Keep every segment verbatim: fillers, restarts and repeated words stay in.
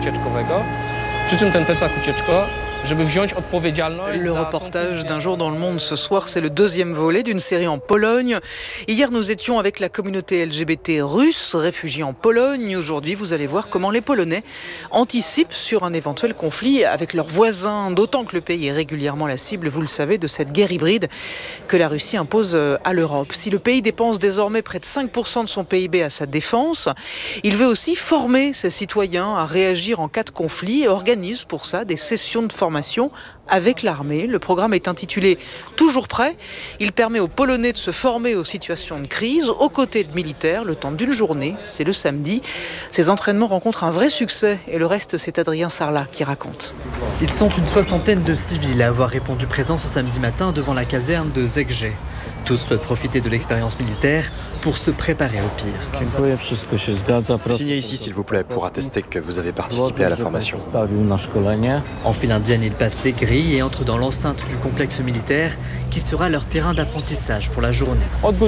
ucieczkowego. Przy czym ten plecak ucieczko, żeby wziąć odpowiedzialność. Le reportage d'un jour dans le monde ce soir, c'est le deuxième volet d'une série en Pologne. Hier, nous étions avec la communauté L G B T russe, réfugiée en Pologne. Aujourd'hui, vous allez voir comment les Polonais anticipent sur un éventuel conflit avec leurs voisins, d'autant que le pays est régulièrement la cible, vous le savez, de cette guerre hybride que la Russie impose à l'Europe. Si le pays dépense désormais près de cinq pour cent de son P I B à sa défense, il veut aussi former ses citoyens à réagir en cas de conflit et organise pour ça des sessions de formation avec l'armée. Le programme est intitulé « Toujours prêt ». Il permet aux Polonais de se former aux situations de crise aux côtés de militaires le temps d'une journée. C'est le samedi. Ces entraînements rencontrent un vrai succès et le reste, c'est Adrien Sarlat qui raconte. Ils sont une soixantaine de civils à avoir répondu présent ce samedi matin devant la caserne de Zegje. Tous souhaitent profiter de l'expérience militaire pour se préparer au pire. Signez ici, s'il vous plaît, pour attester que vous avez participé à la formation. En file indienne, ils passent les grilles et entrent dans l'enceinte du complexe militaire qui sera leur terrain d'apprentissage pour la journée.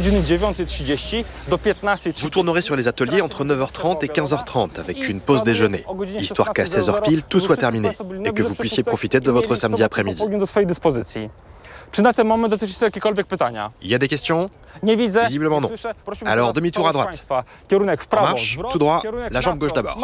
Vous tournerez sur les ateliers entre neuf heures trente et quinze heures trente avec une pause déjeuner, histoire qu'à seize heures pile, tout soit terminé et que vous puissiez profiter de votre samedi après-midi. Il y a des questions? Visiblement non. Alors demi-tour à droite. En marche, tout droit, la jambe gauche d'abord.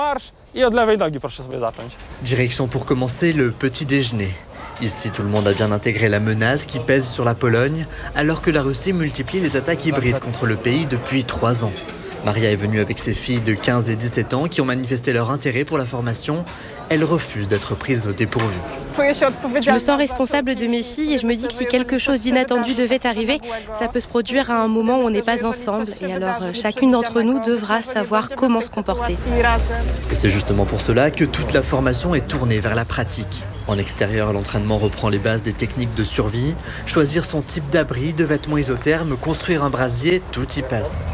Direction pour commencer le petit déjeuner. Ici, tout le monde a bien intégré la menace qui pèse sur la Pologne, alors que la Russie multiplie les attaques hybrides contre le pays depuis trois ans. Maria est venue avec ses filles de quinze et dix-sept ans qui ont manifesté leur intérêt pour la formation. Elle refuse d'être prise au dépourvu. Je me sens responsable de mes filles et je me dis que si quelque chose d'inattendu devait arriver, ça peut se produire à un moment où on n'est pas ensemble. Et alors, chacune d'entre nous devra savoir comment se comporter. Et c'est justement pour cela que toute la formation est tournée vers la pratique. En extérieur, l'entraînement reprend les bases des techniques de survie. Choisir son type d'abri, de vêtements isothermes, construire un brasier, tout y passe.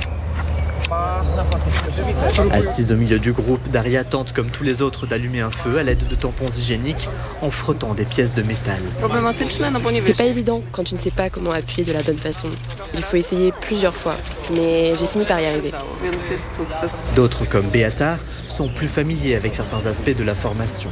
Assise au milieu du groupe, Daria tente comme tous les autres d'allumer un feu à l'aide de tampons hygiéniques en frottant des pièces de métal. C'est pas évident quand tu ne sais pas comment appuyer de la bonne façon. Il faut essayer plusieurs fois, mais j'ai fini par y arriver. D'autres comme Beata sont plus familiers avec certains aspects de la formation.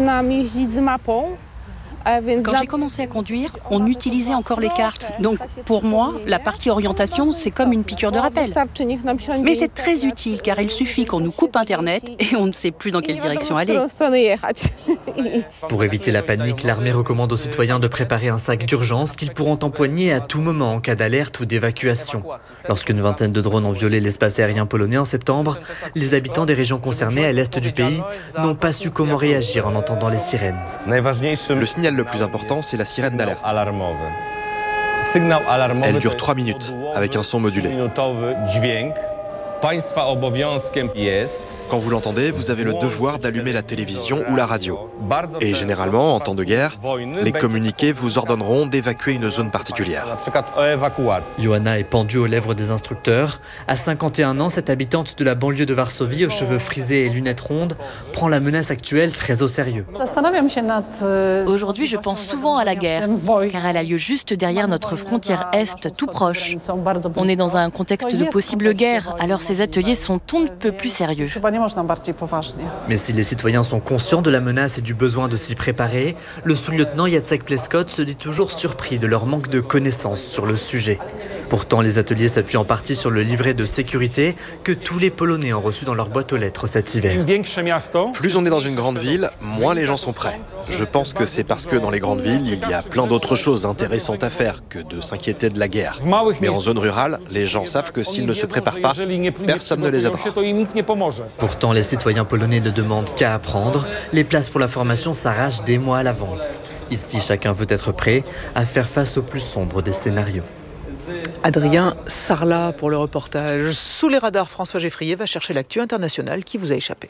Quand j'ai commencé à conduire, on utilisait encore les cartes. Donc pour moi, la partie orientation, c'est comme une piqûre de rappel. Mais c'est très utile car il suffit qu'on nous coupe Internet et on ne sait plus dans quelle direction aller. Pour éviter la panique, l'armée recommande aux citoyens de préparer un sac d'urgence qu'ils pourront empoigner à tout moment en cas d'alerte ou d'évacuation. Lorsqu'une vingtaine de drones ont violé l'espace aérien polonais en septembre, les habitants des régions concernées à l'est du pays n'ont pas su comment réagir en entendant les sirènes. Le signal le plus important, c'est la sirène d'alerte. Elle dure trois minutes, avec un son modulé. Quand vous l'entendez, vous avez le devoir d'allumer la télévision ou la radio. Et généralement, en temps de guerre, les communiqués vous ordonneront d'évacuer une zone particulière. Johanna est pendue aux lèvres des instructeurs. À cinquante et un ans, cette habitante de la banlieue de Varsovie, aux cheveux frisés et lunettes rondes, prend la menace actuelle très au sérieux. Aujourd'hui, je pense souvent à la guerre, car elle a lieu juste derrière notre frontière Est, tout proche. On est dans un contexte de possible guerre, alors ces ateliers sont on ne peut plus sérieux. Mais si les citoyens sont conscients de la menace et du besoin de s'y préparer, le sous-lieutenant Jacek Pleskot se dit toujours surpris de leur manque de connaissances sur le sujet. Pourtant, les ateliers s'appuient en partie sur le livret de sécurité que tous les Polonais ont reçu dans leur boîte aux lettres cet hiver. Plus on est dans une grande ville, moins les gens sont prêts. Je pense que c'est parce que dans les grandes villes, il y a plein d'autres choses intéressantes à faire que de s'inquiéter de la guerre. Mais en zone rurale, les gens savent que s'ils ne se préparent pas, personne ne les aidera. Pourtant, les citoyens polonais ne demandent qu'à apprendre. Les places pour la formation s'arrachent des mois à l'avance. Ici, chacun veut être prêt à faire face au plus sombre des scénarios. Adrien Sarlat pour le reportage. Sous les radars, François Geffrier va chercher l'actu internationale qui vous a échappé.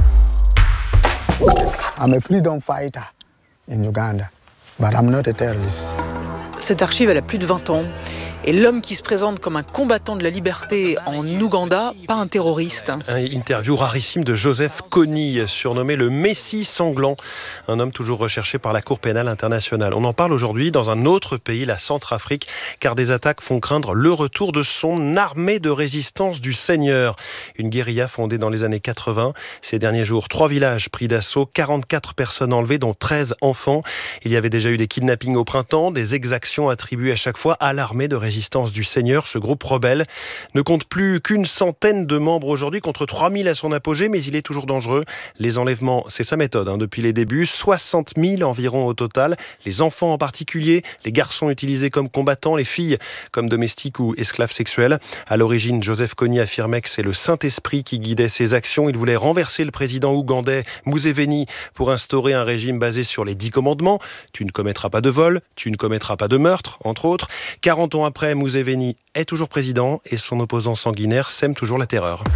I'm a freedom fighter in Uganda, but I'm not a terrorist. Cette archive, elle a plus de vingt ans. Et l'homme qui se présente comme un combattant de la liberté en Ouganda, pas un terroriste. Une interview rarissime de Joseph Kony, surnommé le Messie sanglant, un homme toujours recherché par la Cour pénale internationale. On en parle aujourd'hui dans un autre pays, la Centrafrique, car des attaques font craindre le retour de son armée de résistance du Seigneur. Une guérilla fondée dans les années quatre-vingts. Ces derniers jours, trois villages pris d'assaut, quarante-quatre personnes enlevées, dont treize enfants. Il y avait déjà eu des kidnappings au printemps, des exactions attribuées à chaque fois à l'armée de résistance du Seigneur. Ce groupe rebelle ne compte plus qu'une centaine de membres aujourd'hui, contre trois mille à son apogée, mais il est toujours dangereux. Les enlèvements, c'est sa méthode hein, depuis les débuts. soixante mille environ au total. Les enfants en particulier, les garçons utilisés comme combattants, les filles comme domestiques ou esclaves sexuels. À l'origine, Joseph Kony affirmait que c'est le Saint-Esprit qui guidait ses actions. Il voulait renverser le président ougandais Museveni pour instaurer un régime basé sur les dix commandements. Tu ne commettras pas de vol, tu ne commettras pas de meurtre, entre autres. quarante ans après, Museveni est toujours président et son opposant sanguinaire sème toujours la terreur.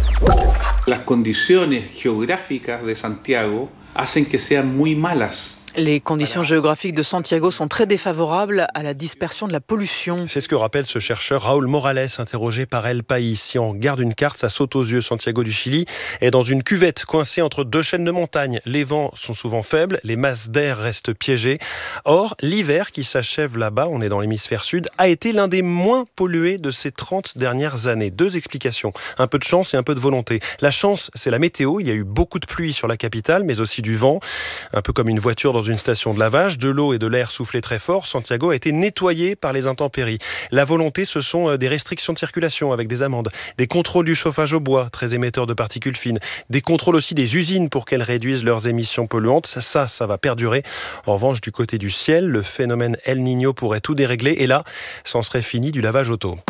Las condiciones geográficas de Santiago hacen que sean muy malas. Les conditions géographiques de Santiago sont très défavorables à la dispersion de la pollution. C'est ce que rappelle ce chercheur Raúl Morales, interrogé par El País. Si on regarde une carte, ça saute aux yeux. Santiago du Chili est dans une cuvette coincée entre deux chaînes de montagnes. Les vents sont souvent faibles, les masses d'air restent piégées. Or, l'hiver qui s'achève là-bas, on est dans l'hémisphère sud, a été l'un des moins pollués de ces trente dernières années. Deux explications, un peu de chance et un peu de volonté. La chance, c'est la météo. Il y a eu beaucoup de pluie sur la capitale, mais aussi du vent. Un peu comme une voiture dans une station de lavage, de l'eau et de l'air soufflés très fort, Santiago a été nettoyé par les intempéries. La volonté, ce sont des restrictions de circulation avec des amendes, des contrôles du chauffage au bois, très émetteur de particules fines, des contrôles aussi des usines pour qu'elles réduisent leurs émissions polluantes. Ça, ça, ça va perdurer. En revanche, du côté du ciel, le phénomène El Niño pourrait tout dérégler et là, c'en serait fini du lavage auto.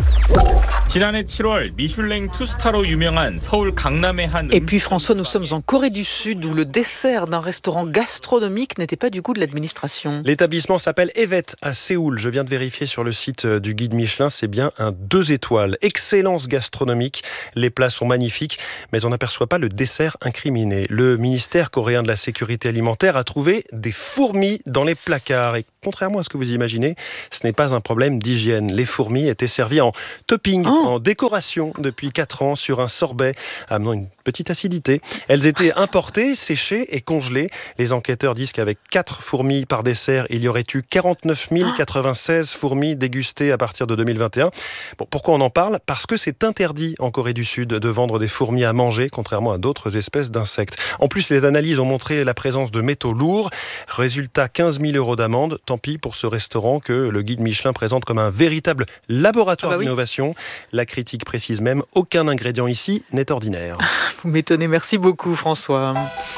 Et puis François, nous sommes en Corée du Sud où le dessert d'un restaurant gastronomique n'était pas du goût de l'administration. L'établissement s'appelle Evet à Séoul. Je viens de vérifier sur le site du guide Michelin, c'est bien un deux étoiles. Excellence gastronomique, les plats sont magnifiques, mais on n'aperçoit pas le dessert incriminé. Le ministère coréen de la sécurité alimentaire a trouvé des fourmis dans les placards. Et contrairement à ce que vous imaginez, ce n'est pas un problème d'hygiène. Les fourmis étaient servies en topping, oh. en décoration depuis quatre ans sur un sorbet, amenant une petite acidité. Elles étaient importées, séchées et congelées. Les enquêteurs disent qu'avec quatre fourmis par dessert, il y aurait eu quarante-neuf mille quatre-vingt-seize fourmis dégustées à partir de deux mille vingt et un. Bon, pourquoi on en parle ? Parce que c'est interdit en Corée du Sud de vendre des fourmis à manger, contrairement à d'autres espèces d'insectes. En plus, les analyses ont montré la présence de métaux lourds. Résultat, quinze mille euros d'amende. Tant pis pour ce restaurant que le guide Michelin présente comme un véritable laboratoire ah bah d'innovation. Oui. La critique précise même, aucun ingrédient ici n'est ordinaire. Vous m'étonnez, merci beaucoup François.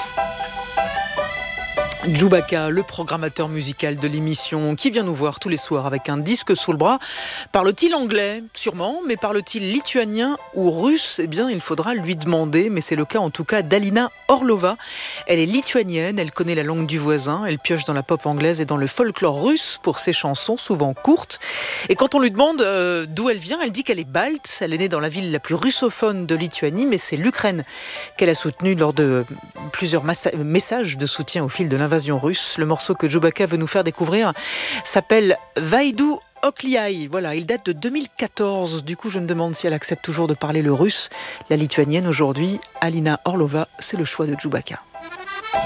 Djoubaka, le programmateur musical de l'émission, qui vient nous voir tous les soirs avec un disque sous le bras. Parle-t-il anglais ? Sûrement, mais parle-t-il lituanien ou russe ? Eh bien, il faudra lui demander, mais c'est le cas en tout cas d'Alina Orlova. Elle est lituanienne, elle connaît la langue du voisin, elle pioche dans la pop anglaise et dans le folklore russe pour ses chansons, souvent courtes. Et quand on lui demande euh, d'où elle vient, elle dit qu'elle est balte. Elle est née dans la ville la plus russophone de Lituanie, mais c'est l'Ukraine qu'elle a soutenue lors de plusieurs massa- messages de soutien au fil de l'invasion russe. Le morceau que Djoubaka veut nous faire découvrir s'appelle Vaidu Okliai. Voilà, il date de deux mille quatorze. Du coup, je me demande si elle accepte toujours de parler le russe. La lituanienne aujourd'hui, Alina Orlova, c'est le choix de Djoubaka.